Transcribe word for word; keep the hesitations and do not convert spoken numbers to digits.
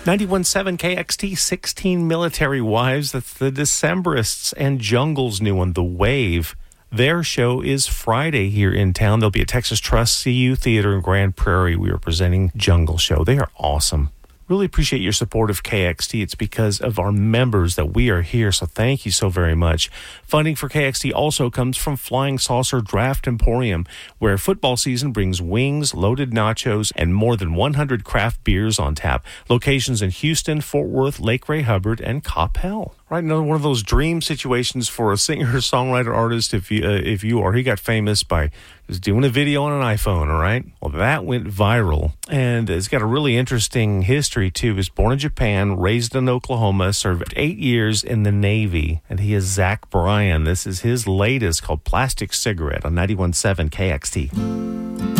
ninety-one point seven K X T, sixteen Military Wives. That's the Decemberists and Jungle's new one, The Wave. Their show is Friday here in town. They'll be at Texas Trust C U Theater in Grand Prairie. We are presenting Jungle Show. They are awesome. Really appreciate your support of K X T. It's because of our members that we are here, so thank you so very much. Funding for K X T also comes from Flying Saucer Draft Emporium, where football season brings wings, loaded nachos, and more than one hundred craft beers on tap. Locations in Houston, Fort Worth, Lake Ray Hubbard, and Coppell. Right, another one of those dream situations for a singer, songwriter, artist. If you uh, if you are, he got famous by just doing a video on an iPhone. All right, well that went viral, and it's got a really interesting history too. He was born in Japan, raised in Oklahoma, served eight years in the Navy, and he is Zach Bryan. This is his latest called "Plastic Cigarette" on ninety-one point seven K X T.